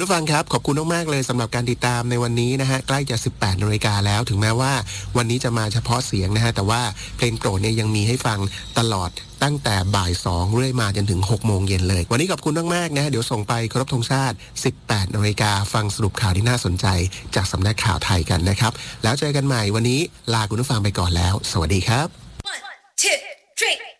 ผู้ฟังครับขอบคุณมากๆเลยสำหรับการติดตามในวันนี้นะฮะใกล้จะ 18 นาฬิกาแล้วถึงแม้ว่าวันนี้จะมาเฉพาะเสียงนะฮะแต่ว่าเพลงโปรดเนี่ยยังมีให้ฟังตลอดตั้งแต่บ่าย2เรื่อยมาจนถึง6โมงเย็นเลยวันนี้ขอบคุณมากๆนะฮะเดี๋ยวส่งไปเคารพธงชาติ 18 นาฬิกาฟังสรุปข่าวที่น่าสนใจจากสำนักข่าวไทยกันนะครับแล้วเจอกันใหม่วันนี้ลาคุณผู้ฟังไปก่อนแล้วสวัสดีครับ 1 2 3